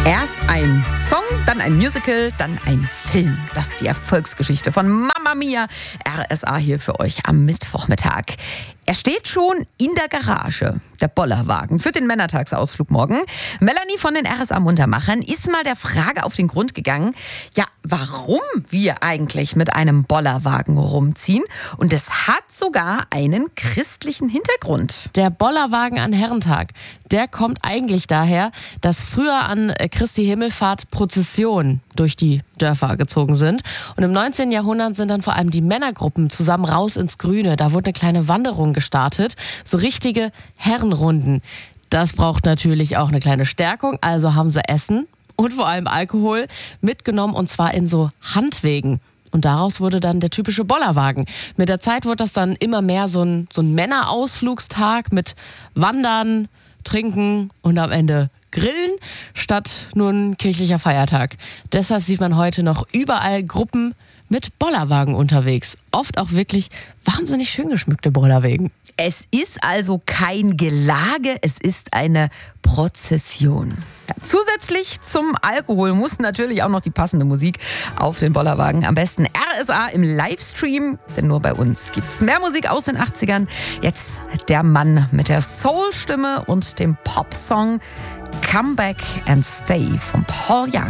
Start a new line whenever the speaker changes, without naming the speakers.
Erst ein Song, dann ein Musical, dann ein Film. Das ist die Erfolgsgeschichte von Mamma Mia. RSA hier für euch am Mittwochmittag. Er steht schon in der Garage, der Bollerwagen, für den Männertagsausflug morgen. Melanie von den RSA Muntermachern ist mal der Frage auf den Grund gegangen, ja, warum wir eigentlich mit einem Bollerwagen rumziehen. Und es hat sogar einen christlichen Hintergrund.
Der Bollerwagen an Herrentag, der kommt eigentlich daher, dass früher an Christi Himmelfahrt Prozessionen durch die Dörfer gezogen sind. Und im 19. Jahrhundert sind dann vor allem die Männergruppen zusammen raus ins Grüne. Da wurde eine kleine Wanderung gestartet, so richtige Herrenrunden. Das braucht natürlich auch eine kleine Stärkung, also haben sie Essen und vor allem Alkohol mitgenommen, und zwar in so Handwegen. Und daraus wurde dann der typische Bollerwagen. Mit der Zeit wurde das dann immer mehr so ein Männerausflugstag mit Wandern, Trinken und am Ende Grillen statt nur ein kirchlicher Feiertag. Deshalb sieht man heute noch überall Gruppen mit Bollerwagen unterwegs. Oft auch wirklich wahnsinnig schön geschmückte Bollerwagen.
Es ist also kein Gelage, es ist eine Prozession. Ja, zusätzlich zum Alkohol muss natürlich auch noch die passende Musik auf den Bollerwagen. Am besten RSA im Livestream, denn nur bei uns gibt's mehr Musik aus den 80ern. Jetzt der Mann mit der Soul-Stimme und dem Pop-Song Come Back and Stay von Paul Young.